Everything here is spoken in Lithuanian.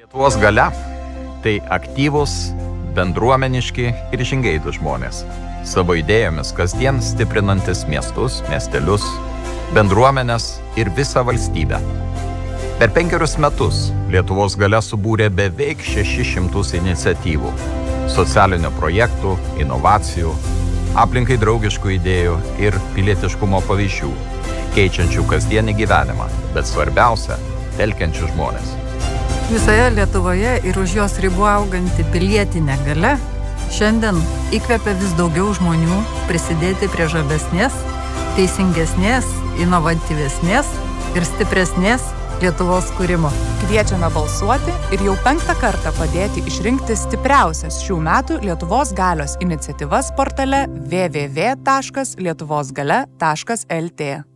Lietuvos galia – tai aktyvūs, bendruomeniški ir žingeidūs žmonės, savo idėjomis kasdien stiprinantis miestus, miestelius, bendruomenes ir visą valstybę. Per 5 metus Lietuvos galia subūrė beveik 600 iniciatyvų, socialinių projektų, inovacijų, aplinkai draugiškų idėjų ir pilietiškumo pavyzdžių, keičiančių kasdienį gyvenimą, bet svarbiausia – telkiančių žmonės. Visoje Lietuvoje ir už jos ribų auganti pilietinė galia šiandien įkvepia vis daugiau žmonių prisidėti prie žalesnės, teisingesnės, inovatyvesnės ir stipresnės Lietuvos kūrimo. Kviečiame balsuoti ir jau 5. kartą padėti išrinkti stipriausias šių metų Lietuvos galios iniciatyvas portale www.lietuvosgalia.lt.